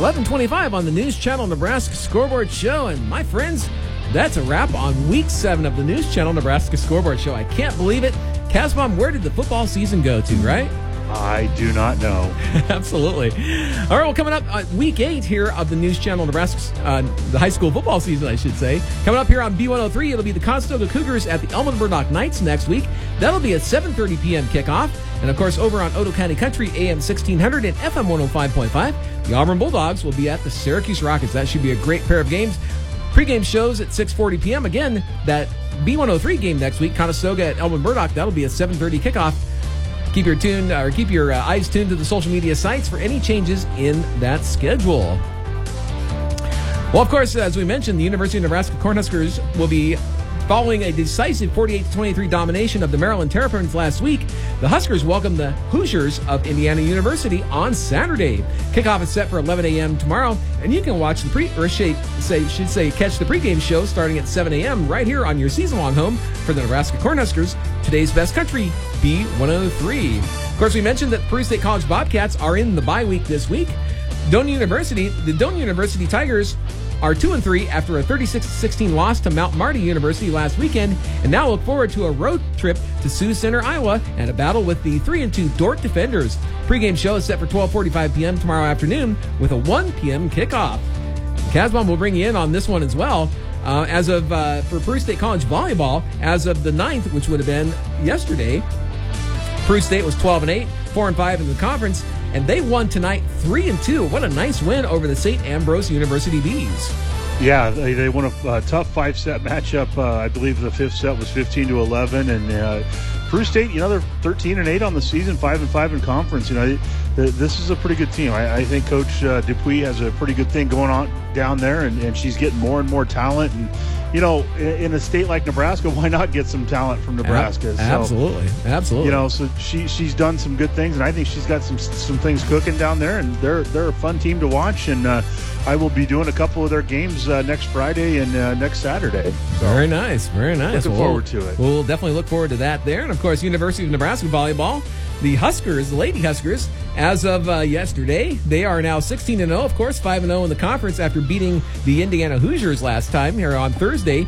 11:25 on the News Channel Nebraska Scoreboard Show. And my friends, that's a wrap on Week 7 of the News Channel Nebraska Scoreboard Show. I can't believe it. Casbon, where did the football season go to, right? I do not know. Absolutely. All right, well, coming up Week 8 here of the News Channel Nebraska, the high school football season, I should say. Coming up here on B103, it'll be the Conestoga Cougars at the Elmwood Burdock Knights next week. That'll be a 7:30 p.m. kickoff. And, of course, over on Otoe County Country, AM 1600 and FM 105.5, the Auburn Bulldogs will be at the Syracuse Rockets. That should be a great pair of games. Pre-game shows at 6:40 p.m. Again, that B103 game next week, Conestoga at Elmwood Burdock, that'll be a 7:30 kickoff. Keep your eyes tuned to the social media sites for any changes in that schedule. Well, of course, as we mentioned, the University of Nebraska Cornhuskers will be following a decisive 48-23 domination of the Maryland Terrapins last week. The Huskers welcome the Hoosiers of Indiana University on Saturday. Kickoff is set for 11 a.m. tomorrow, and you can watch the catch the pregame show starting at 7 a.m. right here on your season-long home for the Nebraska Cornhuskers, today's best country, B103. Of course, we mentioned that Peru State College Bobcats are in the bye week this week. The Doane University Tigers are 2-3 after a 36-16 loss to Mount Marty University last weekend, and now look forward to a road trip to Sioux Center, Iowa, and a battle with the 3-2 Dordt Defenders. Pre-game show is set for 12:45 p.m. tomorrow afternoon with a 1 p.m. kickoff. Casbon will bring you in on this one as well. For Peru State College volleyball, as of the 9th, which would have been yesterday, Peru State was 12-8, 4-5 in the conference, and they won tonight 3-2. What a nice win over the St. Ambrose University Bees. Yeah, they won a tough 5-set matchup. I believe the 5th set was 15-11, and Peru State, they're 13-8 on the season, 5-5 in conference. This is a pretty good team. I think Coach Dupuis has a pretty good thing going on down there, and she's getting more and more talent. And in a state like Nebraska, why not get some talent from Nebraska? Absolutely. So she's done some good things, and I think she's got some things cooking down there, and they're a fun team to watch. And I will be doing a couple of their games next Friday and next Saturday. So, very nice. Looking forward to it. We'll definitely look forward to that there. And, of course, University of Nebraska volleyball, the Huskers, the Lady Huskers, as of yesterday, they are now 16-0, of course, 5-0 in the conference after beating the Indiana Hoosiers last time here on Thursday.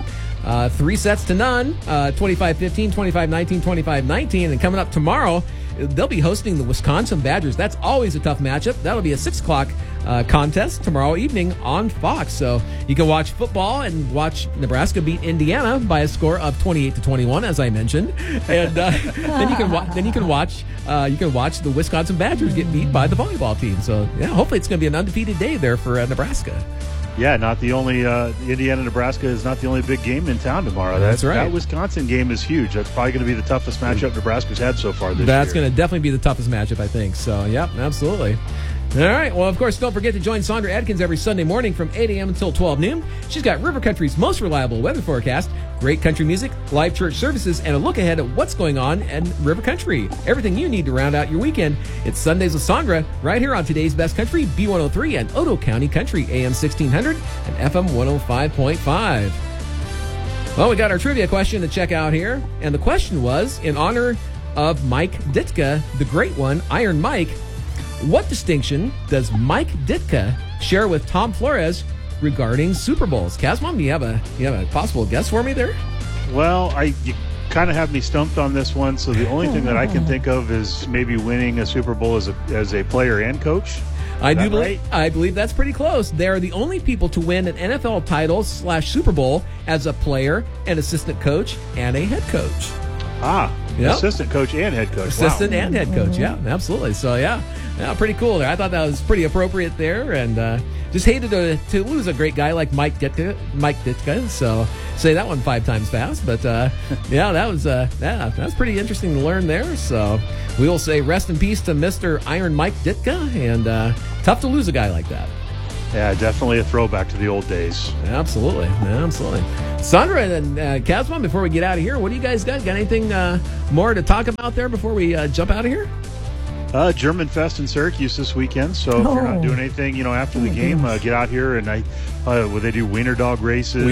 3-0, 25-15, 25-19, 25-19. And coming up tomorrow, they'll be hosting the Wisconsin Badgers. That's always a tough matchup. That'll be a 6 o'clock contest tomorrow evening on Fox. So you can watch football and watch Nebraska beat Indiana by a score of 28-21, as I mentioned. And then you can watch the Wisconsin Badgers get beat by the volleyball team. So yeah, hopefully it's going to be an undefeated day there for Nebraska. Yeah, not the only Indiana-Nebraska is not the only big game in town tomorrow. That's right. That Wisconsin game is huge. That's probably going to be the toughest matchup Nebraska's had so far this year. That's going to definitely be the toughest matchup, I think. So, yeah, absolutely. All right. Well, of course, don't forget to join Sandra Adkins every Sunday morning from 8 a.m. until 12 noon. She's got River Country's most reliable weather forecast, great country music, live church services, and a look ahead at what's going on in River Country. Everything you need to round out your weekend. It's Sundays with Sandra right here on today's best country, B103 and Otoe County Country, AM 1600 and FM 105.5. Well, we got our trivia question to check out here. And the question was, in honor of Mike Ditka, the great one, Iron Mike, what distinction does Mike Ditka share with Tom Flores regarding Super Bowls? Casmon, do you have a possible guess for me there? Well, you kind of have me stumped on this one. So the only thing that I can think of is maybe winning a Super Bowl as a player and coach. I believe that's pretty close. They're the only people to win an NFL title / Super Bowl as a player, an assistant coach, and a head coach. Yep. Assistant coach and head coach. Assistant and head coach, yeah, absolutely. So, yeah, pretty cool there. I thought that was pretty appropriate there, and just hated to lose a great guy like Mike Ditka. So, say that one 5 times fast. But, yeah, that was pretty interesting to learn there. So, we will say rest in peace to Mr. Iron Mike Ditka, and tough to lose a guy like that. Yeah, definitely a throwback to the old days. Absolutely. Sandra and Casmon, before we get out of here, what do you guys got? Got anything more to talk about there before we jump out of here? German Fest in Syracuse this weekend. So if you're not doing anything, after the game, get out here and they do wiener dog races.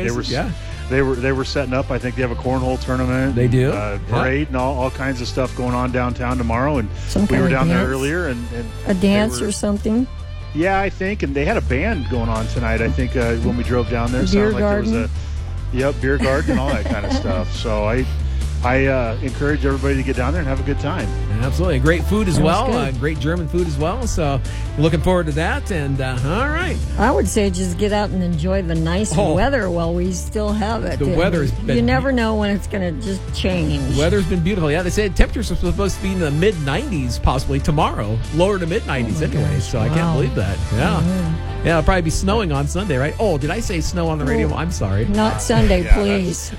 They were setting up. I think they have a cornhole tournament. They do. Parade and all kinds of stuff going on downtown tomorrow. And we were down there earlier. And a dance or something. Yeah, I think, and they had a band going on tonight. I think when we drove down there, it beer sounded garden. Like there was a beer garden and all that kind of stuff. So I encourage everybody to get down there and have a good time. Absolutely. Great food as well. good. Great German food as well. So looking forward to that. And all right. I would say just get out and enjoy the nice weather while we still have it. The weather's been... You never know when it's going to just change. The weather's been beautiful. Yeah, they said temperatures are supposed to be in the mid-90s possibly tomorrow. Lower to mid-90s anyway. gosh, So I can't believe that. Yeah. Mm-hmm. Yeah, it'll probably be snowing on Sunday, right? Oh, did I say snow on the radio? I'm sorry. Not Sunday, please.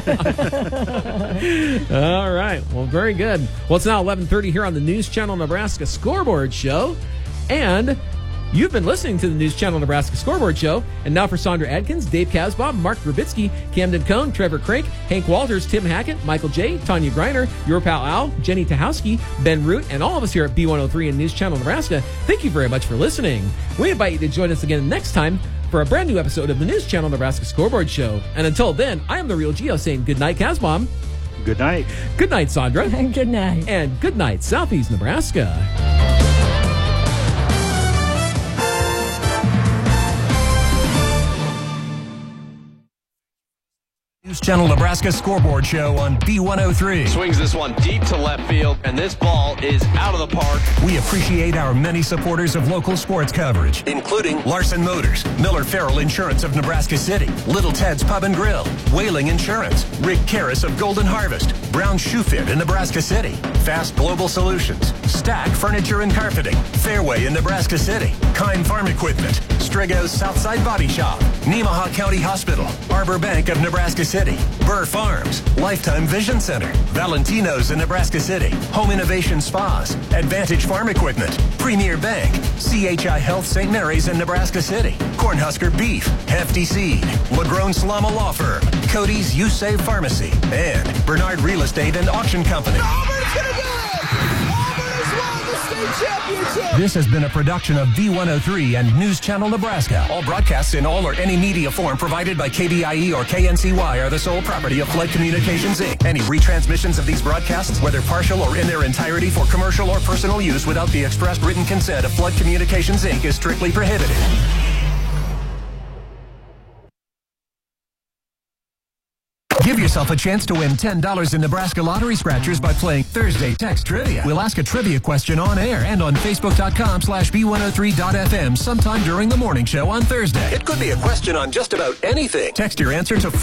All right. Well, very good. Well, it's now 11:30 here on the News Channel Nebraska Scoreboard Show. And you've been listening to the News Channel Nebraska Scoreboard Show. And now for Sandra Adkins, Dave Kasbob, Mark Verbitsky, Camden Cohn, Trevor Crank, Hank Walters, Tim Hackett, Michael J., Tanya Greiner, your pal Al, Jenny Tahowski, Ben Root, and all of us here at B103 and News Channel Nebraska, thank you very much for listening. We invite you to join us again next time for a brand new episode of the News Channel Nebraska Scoreboard Show. And until then, I am the Real Geo saying good night, Kasbom. Good night. Good night, Sandra. Good night. And good night, Southeast Nebraska. News Channel Nebraska Scoreboard Show on B103. Swings this one deep to left field, and this ball is out of the park. We appreciate our many supporters of local sports coverage, including Larson Motors, Miller Farrell Insurance of Nebraska City, Little Ted's Pub and Grill, Whaling Insurance, Rick Karras of Golden Harvest, Brown Shoe Fit in Nebraska City, Fast Global Solutions, Stack Furniture and Carpeting, Fairway in Nebraska City, Kime Farm Equipment, Strigo's Southside Body Shop, Nemaha County Hospital, Arbor Bank of Nebraska City, Burr Farms, Lifetime Vision Center, Valentino's in Nebraska City, Home Innovation Spas, Advantage Farm Equipment, Premier Bank, CHI Health St. Mary's in Nebraska City, Cornhusker Beef, Hefty Seed, LaGrone Salama Law Firm, Cody's You Save Pharmacy, and Bernard Real Estate and Auction Company. Auburn's gonna do it! Auburn has won the state championship! This has been a production of B103 and News Channel Nebraska. All broadcasts in all or any media form provided by KBIE or KNCY are the sole property of Flood Communications, Inc. Any retransmissions of these broadcasts, whether partial or in their entirety for commercial or personal use without the expressed written consent of Flood Communications, Inc. is strictly prohibited. Give yourself a chance to win $10 in Nebraska Lottery Scratchers by playing Thursday Text Trivia. We'll ask a trivia question on air and on Facebook.com/B103.FM sometime during the morning show on Thursday. It could be a question on just about anything. Text your answer to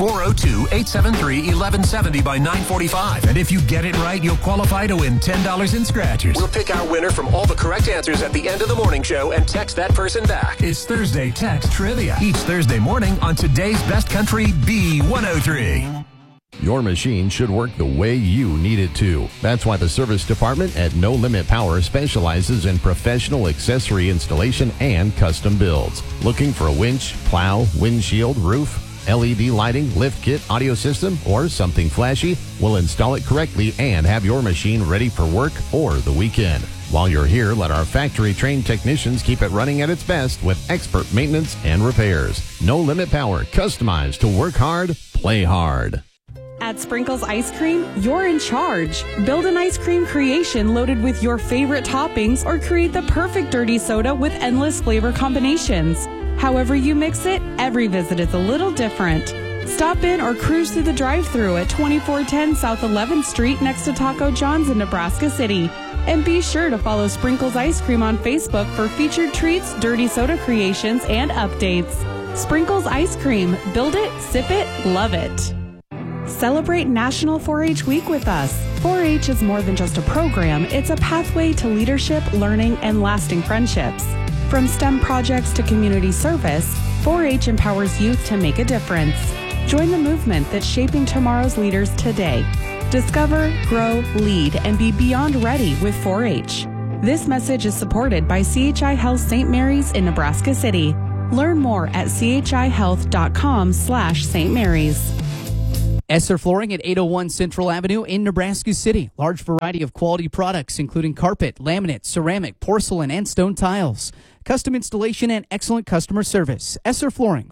402-873-1170 by 9:45. And if you get it right, you'll qualify to win $10 in Scratchers. We'll pick our winner from all the correct answers at the end of the morning show and text that person back. It's Thursday Text Trivia. Each Thursday morning on today's Best Country B103. Your machine should work the way you need it to. That's why the service department at No Limit Power specializes in professional accessory installation and custom builds. Looking for a winch, plow, windshield, roof, LED lighting, lift kit, audio system, or something flashy? We'll install it correctly and have your machine ready for work or the weekend. While you're here, let our factory-trained technicians keep it running at its best with expert maintenance and repairs. No Limit Power, customized to work hard, play hard. At Sprinkles Ice Cream, you're in charge. Build an ice cream creation loaded with your favorite toppings or create the perfect dirty soda with endless flavor combinations. However you mix it, every visit is a little different. Stop in or cruise through the drive-thru at 2410 South 11th Street next to Taco John's in Nebraska City. And be sure to follow Sprinkles Ice Cream on Facebook for featured treats, dirty soda creations, and updates. Sprinkles Ice Cream. Build it, sip it, love it. Celebrate National 4-H Week with us. 4-H is more than just a program, it's a pathway to leadership, learning, and lasting friendships. From STEM projects to community service, 4-H empowers youth to make a difference. Join the movement that's shaping tomorrow's leaders today. Discover, grow, lead, and be beyond ready with 4-H. This message is supported by CHI Health St. Mary's in Nebraska City. Learn more at chihealth.com/St. Mary's. Esser Flooring at 801 Central Avenue in Nebraska City. Large variety of quality products, including carpet, laminate, ceramic, porcelain, and stone tiles. Custom installation and excellent customer service. Esser Flooring,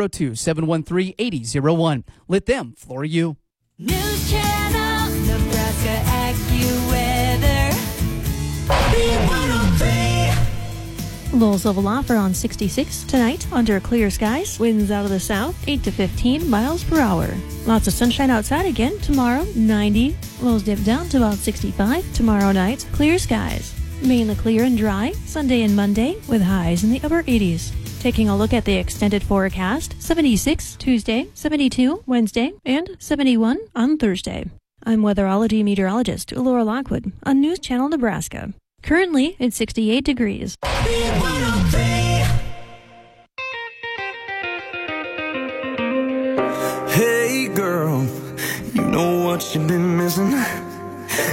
402-713-8001. Let them floor you. News Channel, Nebraska AccuWeather. B103. Lows level off around 66. Tonight, under clear skies, winds out of the south, 8 to 15 miles per hour. Lots of sunshine outside again tomorrow, 90. Lows dip down to about 65. Tomorrow night, clear skies. Mainly clear and dry, Sunday and Monday, with highs in the upper 80s. Taking a look at the extended forecast, 76 Tuesday, 72 Wednesday, and 71 on Thursday. I'm weatherology meteorologist Laura Lockwood on News Channel Nebraska. Currently, it's 68 degrees. Hey girl, you know what you've been